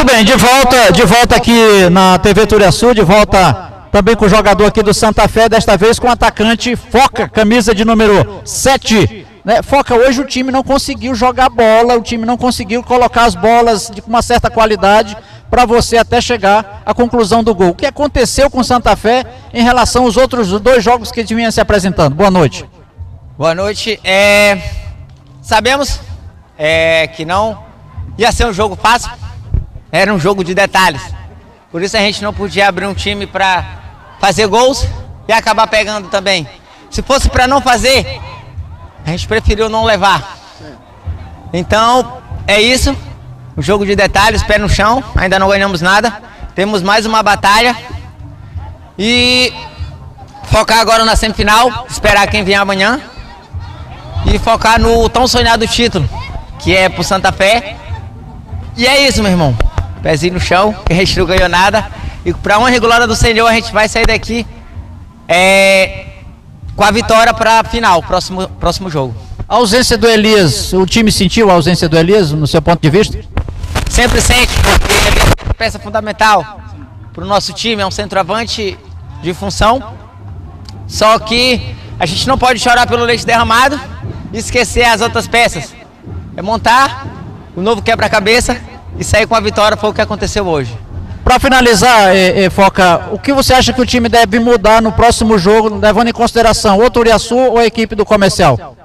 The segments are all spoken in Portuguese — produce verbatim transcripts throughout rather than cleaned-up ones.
Muito bem, de volta, de volta aqui na T V Turiaçu, de volta também com o jogador aqui do Santa Fé, desta vez com o atacante Foca, camisa de número sete. Né? Foca, hoje o time não conseguiu jogar bola, o time não conseguiu colocar as bolas de uma certa qualidade para você até chegar à conclusão do gol. O que aconteceu com o Santa Fé em relação aos outros dois jogos que vinham se apresentando? Boa noite. Boa noite. É... Sabemos é, que não ia ser um jogo fácil, era um jogo de detalhes. Por isso a gente não podia abrir um time para fazer gols e acabar pegando também. Se fosse para não fazer, a gente preferiu não levar. Então, é isso. Um jogo de detalhes, pé no chão, ainda não ganhamos nada. Temos mais uma batalha. E focar agora na semifinal, esperar quem vier amanhã. E focar no tão sonhado título, que é pro Santa Fé. E é isso, meu irmão. Pezinho no chão, que a gente não ganhou nada. E para honra e glória do Senhor, a gente vai sair daqui é, com a vitória para a final, próximo, próximo jogo. A ausência do Elias, o time sentiu a ausência do Elias, no seu ponto de vista? Sempre sente, porque ele é uma peça fundamental para o nosso time, é um centroavante de função. Só que a gente não pode chorar pelo leite derramado e esquecer as outras peças. É montar o novo quebra-cabeça e sair com a vitória, foi o que aconteceu hoje. Para finalizar, é, é, Foca, o que você acha que o time deve mudar no próximo jogo, levando em consideração ou o Turiaçu ou a equipe do Comercial?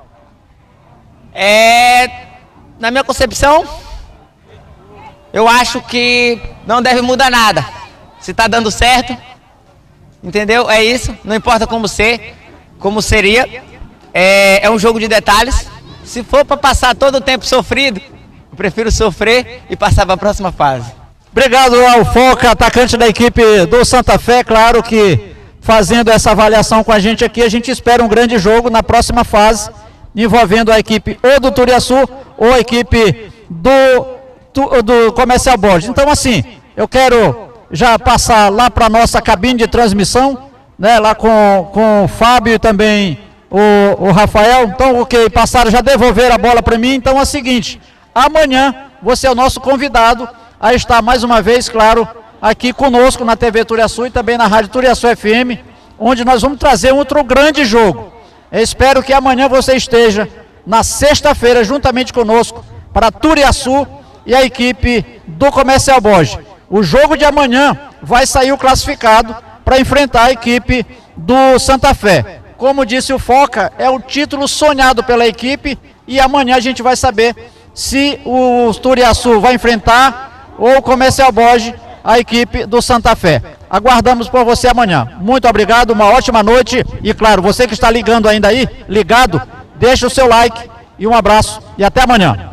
É, na minha concepção, eu acho que não deve mudar nada. Se está dando certo, entendeu? É isso, não importa como ser, como seria. É, é um jogo de detalhes. Se for para passar todo o tempo sofrido, eu prefiro sofrer e passar para a próxima fase. Obrigado ao Foca, atacante da equipe do Santa Fé. Claro que fazendo essa avaliação com a gente aqui, a gente espera um grande jogo na próxima fase, envolvendo a equipe ou do Turiaçu ou a equipe do, do Comercial Borges. Então, assim, eu quero já passar lá para a nossa cabine de transmissão, né, lá com, com o Fábio e também o, o Rafael. Então, ok, passaram, já devolveram a bola para mim. Então é o seguinte, amanhã você é o nosso convidado a estar mais uma vez, claro, aqui conosco na T V Turiaçu e também na Rádio Turiaçu F M, onde nós vamos trazer outro grande jogo. Eu espero que amanhã você esteja na sexta-feira juntamente conosco para Turiaçu e a equipe do Comercial Borges. O jogo de amanhã vai sair o classificado para enfrentar a equipe do Santa Fé. Como disse o Foca, é o título sonhado pela equipe e amanhã a gente vai saber se o Turiaçu vai enfrentar ou o Comercial Borges, a equipe do Santa Fé. Aguardamos por você amanhã. Muito obrigado, uma ótima noite. E claro, você que está ligando ainda aí, ligado, deixa o seu like e um abraço e até amanhã.